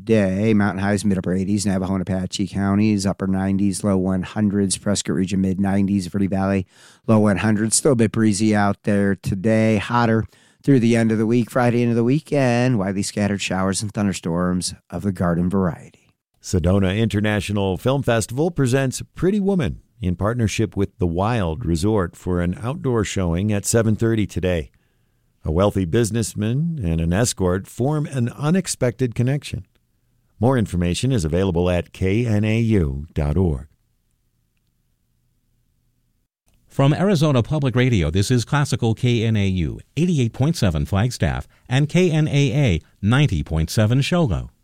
today. Mountain highs mid-upper 80s, Navajo and Apache counties, upper 90s, low 100s, Prescott region mid-90s, Verde Valley, low 100s. Still a bit breezy out there today, hotter through the end of the week, Friday into the weekend, widely scattered showers and thunderstorms of the garden variety. Sedona International Film Festival presents Pretty Woman in partnership with The Wild Resort for an outdoor showing at 7:30 today. A wealthy businessman and an escort form an unexpected connection. More information is available at knau.org. From Arizona Public Radio, this is Classical KNAU 88.7 Flagstaff and KNAA 90.7 Shogo.